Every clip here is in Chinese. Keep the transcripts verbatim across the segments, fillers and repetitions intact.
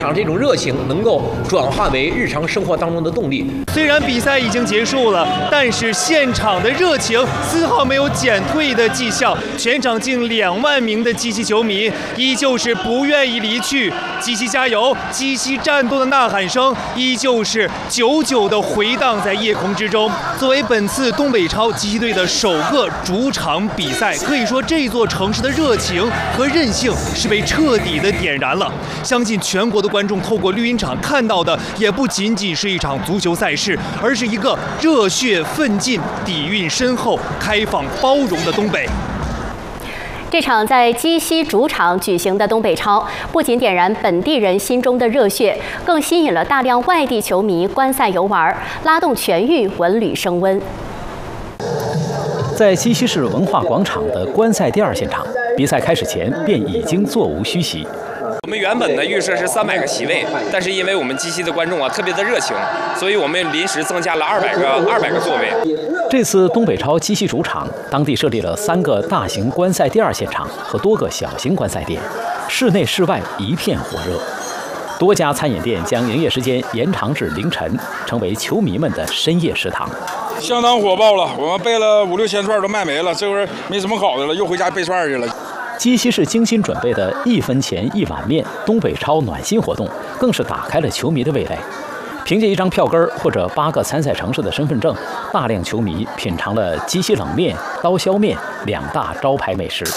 让这种热情能够转化为日常生活当中的动力。 虽然比赛已经结束了，但是现场的热情丝毫没有减退的迹象。全场近两万名的基西球迷依旧是不愿意离去，基西加油，基西战斗的呐喊声依旧是久久地回荡在夜空之中。作为本次东北超基西队的首个主场比赛，可以说这座城市的热情和韧性是被彻底的点燃了。相信全国的观众透过绿茵场看到的也不仅仅是一场足球赛事，而是一个热血奋进、底蕴深厚、开放包容的东北。 这场在基西主场举行的东北超，不仅点燃本地人心中的热血，更吸引了大量外地球迷观赛游玩，拉动全域文旅升温。 在基西市文化广场的观赛第二现场，比赛开始前便已经座无虚席。 我们原本的预设是三百个席位，但是因为我们基西的观众啊特别的热情，所以我们临时增加了二百个二百个座位。 这次东北超基西主场，当地设立了三个大型观赛第二现场和多个小型观赛店，室内室外一片火热。多家餐饮店将营业时间延长至凌晨，成为球迷们的深夜食堂。 相当火爆了，我们备了五六千串都卖没了，这会儿没什么好的了，又回家备串去了。 基西市精心准备的一分钱一碗面东北超暖心活动，更是打开了球迷的味蕾。凭借一张票根或者八个参赛城市的身份证，大量球迷品尝了基西冷面、刀削面两大招牌美食。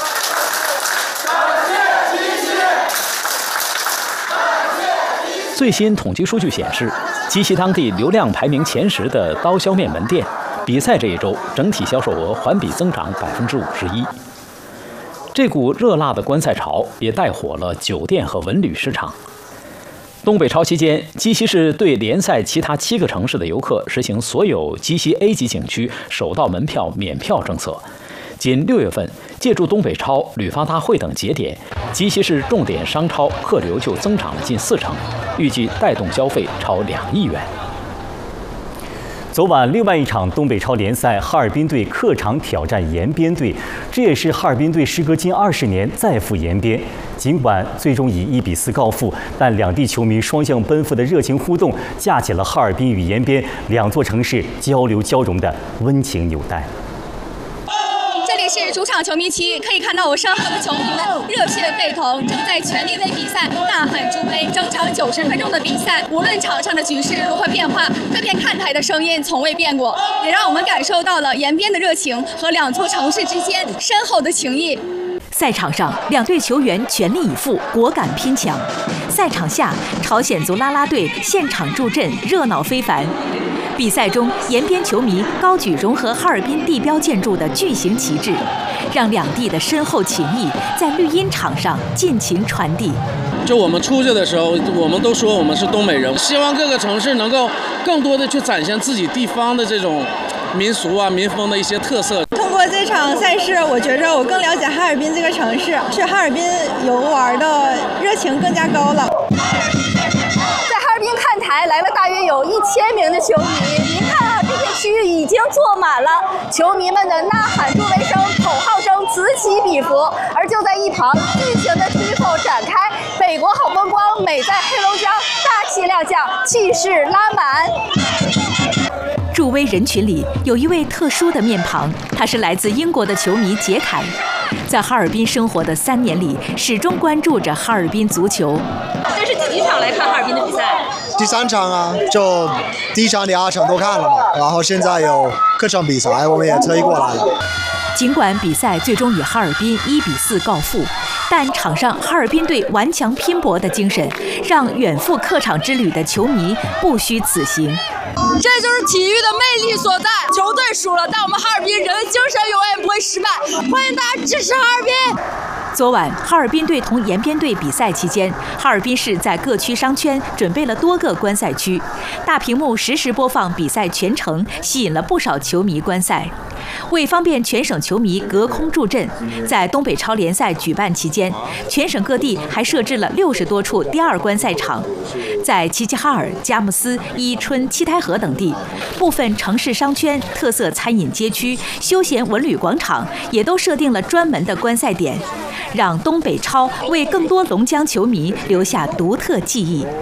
最新统计数据显示，基西当地流量排名前十的刀削面门店，比赛这一周整体销售额环比增长百分之五十一。这股热辣的观赛潮也带火了酒店和文旅市场。东北超期间，基西市对联赛其他七个城市的游客实行所有基西 A 级景区首到门票免票政策。仅六月份，借助东北超、旅发大会等节点，基西市重点商超客流就增长了近四成，预计带动消费超两亿元。 昨晚另外一场东北超联赛，哈尔滨队客场挑战延边队，这也是哈尔滨队时隔近二十年再赴延边。尽管最终以一比四告负，但两地球迷双向奔赴的热情互动，架起了哈尔滨与延边两座城市交流交融的温情纽带。 这里是主场球迷区，可以看到我身后的球迷们热血沸腾，正在全力为比赛呐喊助威。整场九十分钟的比赛，无论场上的局势如何变化，这片看台的声音从未变过，也让我们感受到了延边的热情和两座城市之间深厚的情谊。 赛场上，两队球员全力以赴，果敢拼抢；赛场下，朝鲜族啦啦队现场助阵，热闹非凡。比赛中，延边球迷高举融合哈尔滨地标建筑的巨型旗帜，让两地的深厚情谊在绿茵场上尽情传递。 就我们出去的时候，我们都说我们是东北人，希望各个城市能够更多的去展现自己地方的这种民俗啊、民风的一些特色。 通过这场赛事，我觉着我更了解哈尔滨这个城市，去哈尔滨游玩的热情更加高了。 哈尔滨看台来了大约有一千名的球迷，您看啊，这片区域已经坐满了，球迷们的呐喊助威声、口号声此起彼伏。而就在一旁，巨型的 T 恤展开，北国好风光，美在黑龙江，大气亮相，气势拉满。 助威人群里有一位特殊的面庞，他是来自英国的球迷杰凯，在哈尔滨生活的三年里，始终关注着哈尔滨足球。 这是第几场来看哈尔滨的比赛？ 第三场啊，就第一场、第二场都看了嘛，然后现在有客场比赛，我们也特意过来了。 尽管比赛最终以哈尔滨一比四告负，但场上哈尔滨队顽强拼搏的精神，让远赴客场之旅的球迷不虚此行。 这就是体育的魅力所在。球队输了，但我们哈尔滨人的精神永远不会失败。欢迎大家支持哈尔滨。 昨晚，哈尔滨队同延边队比赛期间，哈尔滨市在各区商圈准备了多个观赛区，大屏幕实时播放比赛全程，吸引了不少球迷观赛。为方便全省球迷隔空助阵，在东北超联赛举办期间，全省各地还设置了六十多处第二观赛场。在齐齐哈尔、佳木斯、伊春、七台河等地，部分城市商圈、特色餐饮街区、休闲文旅广场也都设定了专门的观赛点，让东北超为更多龙江球迷留下独特记忆。